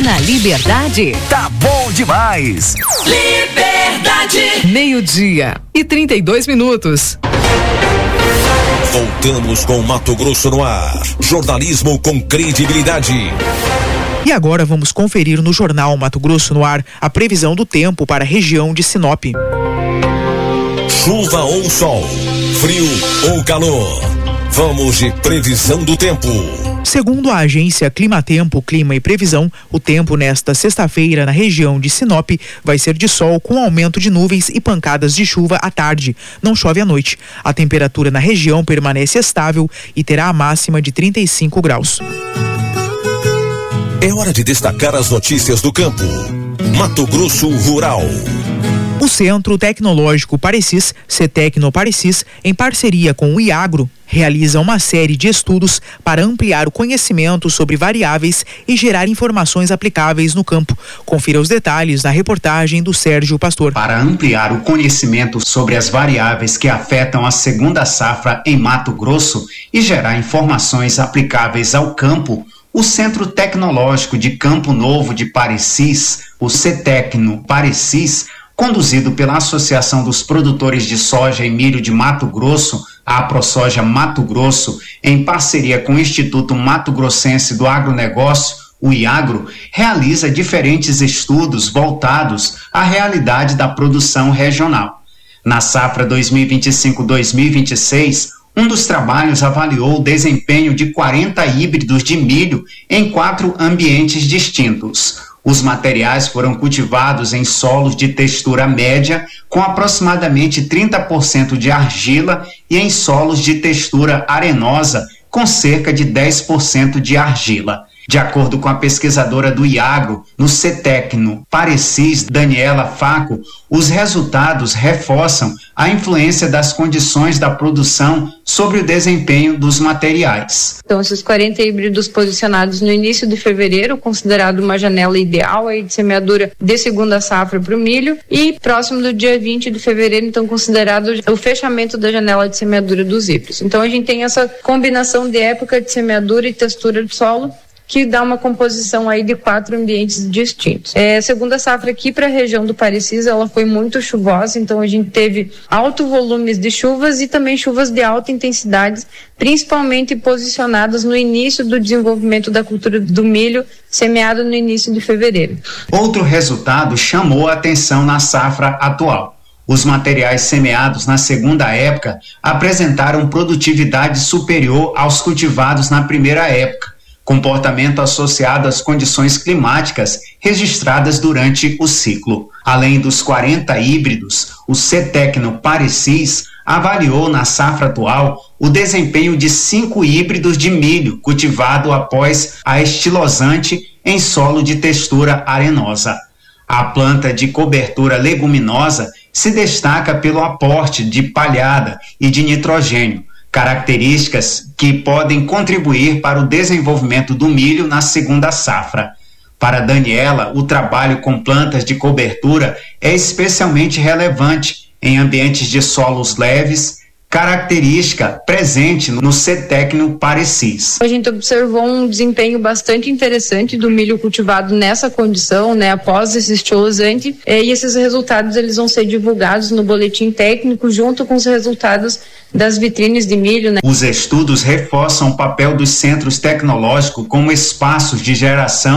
na Liberdade. Tá bom demais. Liberdade. 12:32. Voltamos com Mato Grosso no ar. Jornalismo com credibilidade. E agora vamos conferir no Jornal Mato Grosso no ar a previsão do tempo para a região de Sinop. Chuva ou sol, frio ou calor. Vamos de previsão do tempo. Segundo a agência Climatempo, Clima e Previsão, o tempo nesta sexta-feira na região de Sinop vai ser de sol com aumento de nuvens e pancadas de chuva à tarde. Não chove à noite. A temperatura na região permanece estável e terá a máxima de 35 graus. É hora de destacar as notícias do campo. Mato Grosso Rural. O Centro Tecnológico Parecis, CETECNO Parecis, em parceria com o IAGRO, realiza uma série de estudos para ampliar o conhecimento sobre variáveis e gerar informações aplicáveis no campo. Confira os detalhes na reportagem do Sérgio Pastor. Para ampliar o conhecimento sobre as variáveis que afetam a segunda safra em Mato Grosso e gerar informações aplicáveis ao campo, o Centro Tecnológico de Campo Novo de Parecis, o CETECNO Parecis, conduzido pela Associação dos Produtores de Soja e Milho de Mato Grosso, a AproSoja Mato Grosso, em parceria com o Instituto Mato Grossense do Agronegócio, o IAGRO, realiza diferentes estudos voltados à realidade da produção regional. Na safra 2025-2026, um dos trabalhos avaliou o desempenho de 40 híbridos de milho em 4 ambientes distintos. Os materiais foram cultivados em solos de textura média, com aproximadamente 30% de argila, e em solos de textura arenosa, com cerca de 10% de argila. De acordo com a pesquisadora do IAGRO, no CETECNO Parecis, Daniela Faco, os resultados reforçam a influência das condições da produção sobre o desempenho dos materiais. Então, esses 40 híbridos posicionados no início de fevereiro, considerado uma janela ideal aí de semeadura de segunda safra para o milho, e próximo do dia 20 de fevereiro, então, considerado o fechamento da janela de semeadura dos híbridos. Então, a gente tem essa combinação de época de semeadura e textura do solo, que dá uma composição aí de 4 ambientes distintos. Segunda safra aqui para a região do Parecis, ela foi muito chuvosa, então a gente teve alto volumes de chuvas e também chuvas de alta intensidade, principalmente posicionadas no início do desenvolvimento da cultura do milho, semeado no início de fevereiro. Outro resultado chamou a atenção na safra atual. Os materiais semeados na segunda época apresentaram produtividade superior aos cultivados na primeira época, comportamento associado às condições climáticas registradas durante o ciclo. Além dos 40 híbridos, o CETECNO Parecis avaliou na safra atual o desempenho de 5 híbridos de milho cultivado após a estilosante em solo de textura arenosa. A planta de cobertura leguminosa se destaca pelo aporte de palhada e de nitrogênio, características que podem contribuir para o desenvolvimento do milho na segunda safra. Para Daniela, o trabalho com plantas de cobertura é especialmente relevante em ambientes de solos leves, característica presente no CETECNO Parecis. A gente observou um desempenho bastante interessante do milho cultivado nessa condição, após esse estilosante, e esses resultados eles vão ser divulgados no boletim técnico junto com os resultados das vitrines de milho. Os estudos reforçam o papel dos centros tecnológicos como espaços de geração